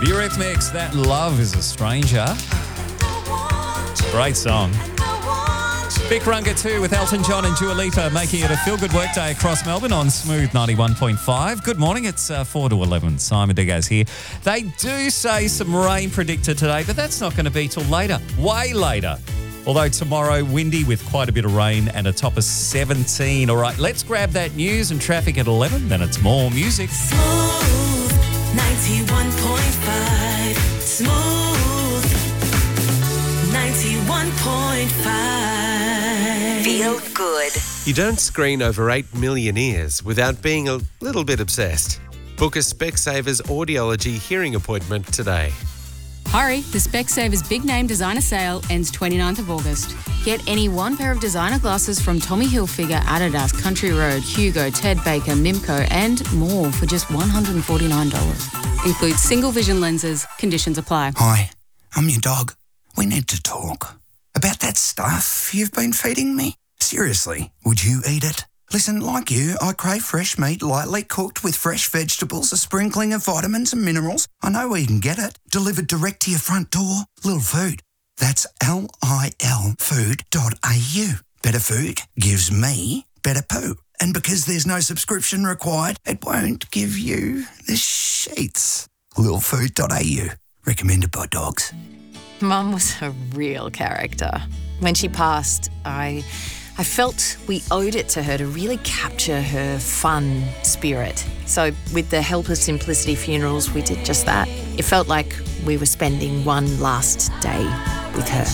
Eurythmics, That Love is a Stranger. Great song. Big Runga 2 with Elton John and Dua Lipa, making it a feel-good workday across Melbourne on Smooth 91.5. Good morning, it's 4 to 11. Simon Diggaz here. They do say some rain predicted today, but that's not going to be till later, way later. Although tomorrow, windy with quite a bit of rain and a top of 17. All right, let's grab that news and traffic at 11. Then it's more music. Smooth 91.5. Smooth 91.5. Feel good. You don't screen over 8 million ears without being a little bit obsessed. Book a Specsavers audiology hearing appointment today. Hurry, the Specsavers Big Name Designer Sale ends 29th of August. Get any one pair of designer glasses from Tommy Hilfiger, Adidas, Country Road, Hugo, Ted Baker, Mimco and more for just $149. Includes single vision lenses. Conditions apply. Hi, I'm your dog. We need to talk. About that stuff you've been feeding me? Seriously, would you eat it? Listen, like you, I crave fresh meat lightly cooked with fresh vegetables, a sprinkling of vitamins and minerals. I know where you can get it. Delivered direct to your front door. Lil Food. That's LIL food.au. Better food gives me better poo. And because there's no subscription required, it won't give you the sheets. lilfood.au. Recommended by dogs. Mum was a real character. When she passed, I felt we owed it to her to really capture her fun spirit. So with the help of Simplicity Funerals, we did just that. It felt like we were spending one last day with her.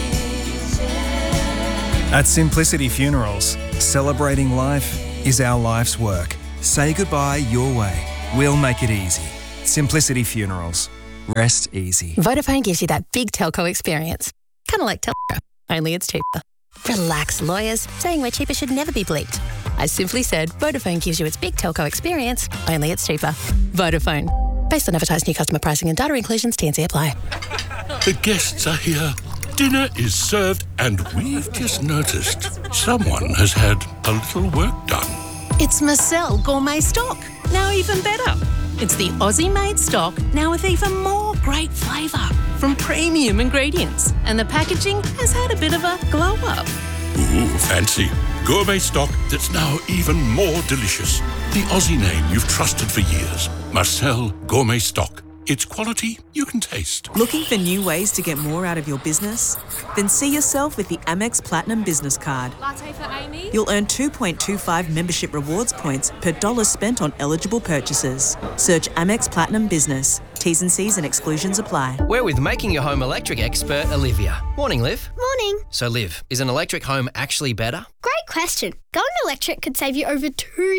At Simplicity Funerals, celebrating life is our life's work. Say goodbye your way. We'll make it easy. Simplicity Funerals. Rest easy. Vodafone gives you that big telco experience. Kind of like Telstra, only it's cheaper. Relax, lawyers. Saying we're cheaper should never be bleeped. I simply said Vodafone gives you its big telco experience, only it's cheaper. Vodafone. Based on advertised new customer pricing and data inclusions, T&C apply. The guests are here. Dinner is served, and we've just noticed someone has had a little work done. It's Marcel Gourmet Stock, now even better. It's the Aussie-made stock, now with even more great flavour from premium ingredients. And the packaging has had a bit of a glow-up. Ooh, fancy. Gourmet stock that's now even more delicious. The Aussie name you've trusted for years. Marcel Gourmet Stock. It's quality you can taste. Looking for new ways to get more out of your business? Then see yourself with the Amex Platinum Business Card. Latte for Amy. You'll earn 2.25 membership rewards points per dollar spent on eligible purchases. Search Amex Platinum Business. T's and C's and exclusions apply. We're with Making Your Home Electric expert Olivia. Morning, Liv. Morning. So, Liv, is an electric home actually better? Great question. Going electric could save you over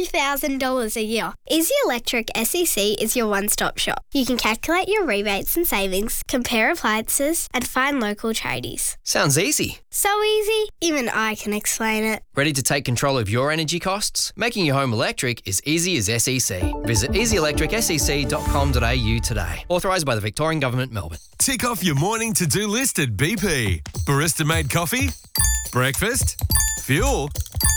$2,000 a year. Easy Electric SEC is your one-stop shop. You can calculate your rebates and savings, compare appliances, and find local tradies. Sounds easy. So easy, even I can explain it. Ready to take control of your energy costs? Making your home electric is easy as SEC. Visit easyelectricsec.com.au today. Authorised by the Victorian Government, Melbourne. Tick off your morning to-do list at BP. Barista-made coffee? Breakfast? Fuel?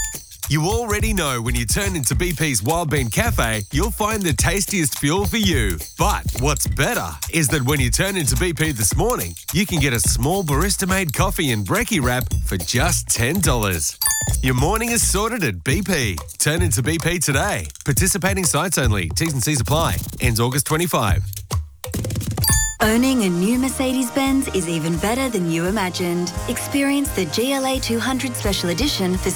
You already know when you turn into BP's Wild Bean Cafe, you'll find the tastiest fuel for you. But what's better is that when you turn into BP this morning, you can get a small barista-made coffee and brekkie wrap for just $10. Your morning is sorted at BP. Turn into BP today. Participating sites only. T's and C's apply. Ends August 25. Owning a new Mercedes-Benz is even better than you imagined. Experience the GLA 200 Special Edition for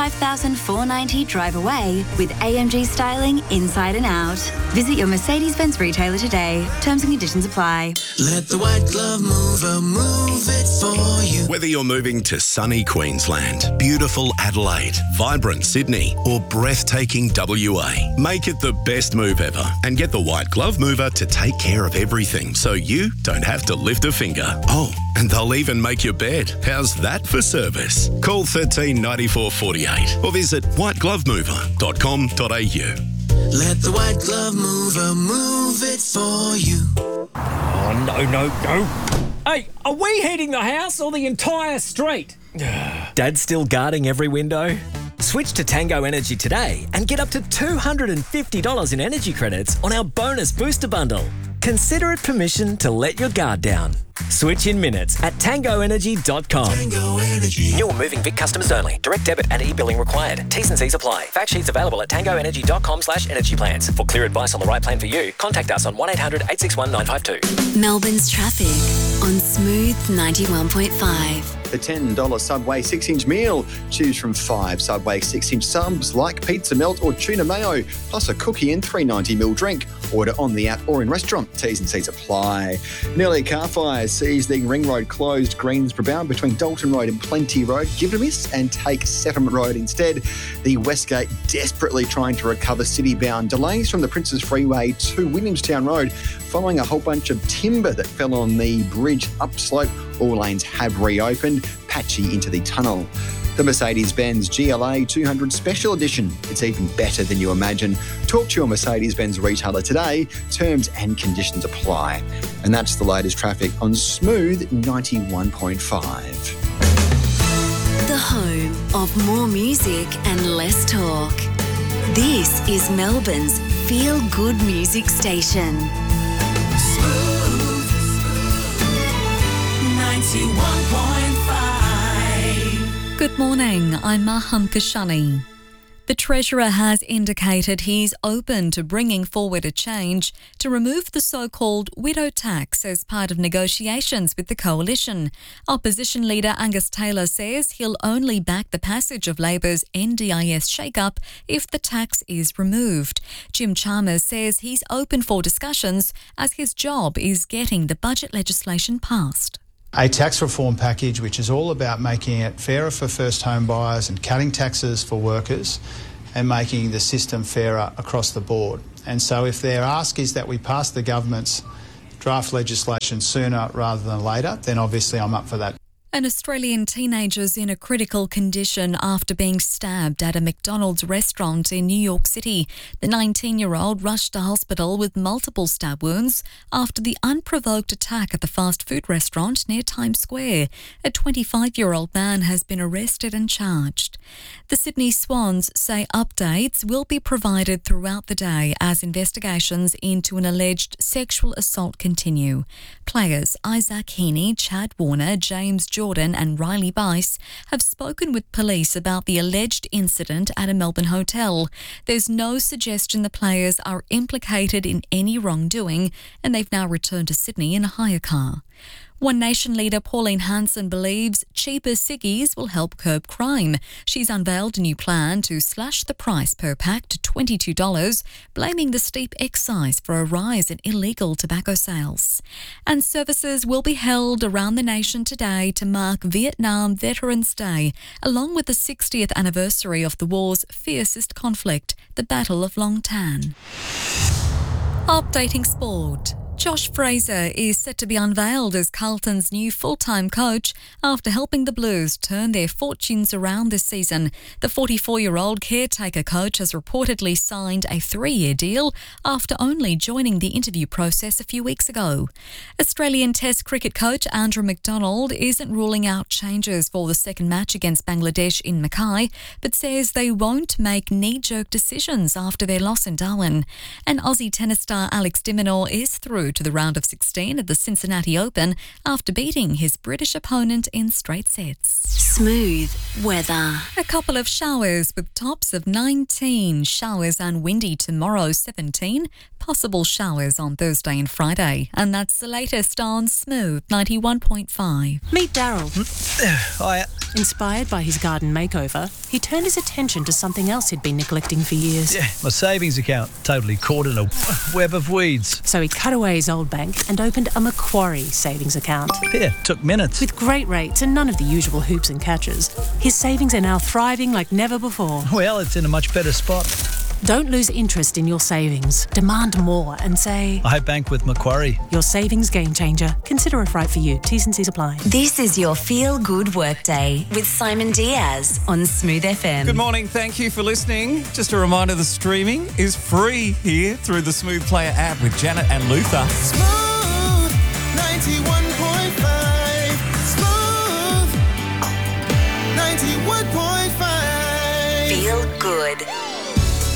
$65,490 drive away with AMG styling inside and out. Visit your Mercedes-Benz retailer today. Terms and conditions apply. Let the white glove mover move it for you. Whether you're moving to sunny Queensland, beautiful Adelaide, vibrant Sydney, or breathtaking WA, make it the best move ever and get the white glove mover to take care of everything so you don't have to lift a finger. Oh, and they'll even make your bed. How's that for service? Call 13 94 48 or visit whiteglovemover.com.au. Let the white glove mover move it for you. Oh, no. Hey, are we heating the house or the entire street? Dad's still guarding every window? Switch to Tango Energy today and get up to $250 in energy credits on our bonus booster bundle. consider it permission to let your guard down. Switch in minutes at tangoenergy.com. Tango Energy. New or moving Vic customers only. Direct debit and e-billing required. T's and C's apply. Fact sheets available at tangoenergy.com/energy plans. For clear advice on the right plan for you, contact us on 1800 861 952. Melbourne's traffic on Smooth 91.5. The $10 Subway 6-inch meal. Choose from 5 Subway 6-inch subs like pizza melt or tuna mayo, plus a cookie and $3.90ml drink. Order on the app or in restaurant. T's and C's apply. Nearly car fire sees the Ring Road closed Greensborough bound between Dalton Road and Plenty Road. Give it a miss and take Settlement Road instead. The Westgate desperately trying to recover city-bound. Delays from the Princes Freeway to Williamstown Road following a whole bunch of timber that fell on the bridge upslope. All lanes have reopened. Patchy into the tunnel. The Mercedes-Benz GLA 200 Special Edition. It's even better than you imagine. Talk to your Mercedes-Benz retailer today. Terms and conditions apply. And that's the latest traffic on Smooth 91.5. The home of more music and less talk. This is Melbourne's feel-good music station. Smooth 91.5. Good morning, I'm Maham Kashani. The Treasurer has indicated he's open to bringing forward a change to remove the so-called widow tax as part of negotiations with the Coalition. Opposition leader Angus Taylor says he'll only back the passage of Labor's NDIS shake-up if the tax is removed. Jim Chalmers says he's open for discussions as his job is getting the budget legislation passed. A tax reform package which is all about making it fairer for first home buyers and cutting taxes for workers and making the system fairer across the board. And so if their ask is that we pass the government's draft legislation sooner rather than later, then obviously I'm up for that. An Australian teenager's in a critical condition after being stabbed at a McDonald's restaurant in New York City. The 19-year-old rushed to hospital with multiple stab wounds after the unprovoked attack at the fast food restaurant near Times Square. A 25-year-old man has been arrested and charged. The Sydney Swans say updates will be provided throughout the day as investigations into an alleged sexual assault continue. Players Isaac Heaney, Chad Warner, James Jordan and Riley Bice have spoken with police about the alleged incident at a Melbourne hotel. There's no suggestion the players are implicated in any wrongdoing, and they've now returned to Sydney in a hire car. One Nation leader Pauline Hanson believes cheaper ciggies will help curb crime. She's unveiled a new plan to slash the price per pack to $22, blaming the steep excise for a rise in illegal tobacco sales. And services will be held around the nation today to mark Vietnam Veterans Day, along with the 60th anniversary of the war's fiercest conflict, the Battle of Long Tan. Updating sport. Josh Fraser is set to be unveiled as Carlton's new full-time coach after helping the Blues turn their fortunes around this season. The 44-year-old caretaker coach has reportedly signed a 3-year deal after only joining the interview process a few weeks ago. Australian Test cricket coach Andrew McDonald isn't ruling out changes for the second match against Bangladesh in Mackay, but says they won't make knee-jerk decisions after their loss in Darwin. And Aussie tennis star Alex de Minaur is through to the round of 16 at the Cincinnati Open after beating his British opponent in straight sets. Smooth weather. A couple of showers with tops of 19. Showers and windy tomorrow, 17. Possible showers on Thursday and Friday. And that's the latest on Smooth 91.5. Meet Daryl. Hiya. Inspired by his garden makeover, he turned his attention to something else he'd been neglecting for years. Yeah, my savings account, totally caught in a web of weeds. So he cut away his old bank and opened a Macquarie savings account. Yeah, took minutes. With great rates and none of the usual hoops and catches, his savings are now thriving like never before. Well, it's in a much better spot. Don't lose interest in your savings. Demand more and say, I bank with Macquarie. Your savings game changer. Consider if right for you. T's and C's apply. This is your Feel Good Workday with Simon Diaz on Smooth FM. Good morning. Thank you for listening. Just a reminder, the streaming is free here through the Smooth Player app with Janet and Luther. Smooth 91.5. Smooth 91.5. Feel good.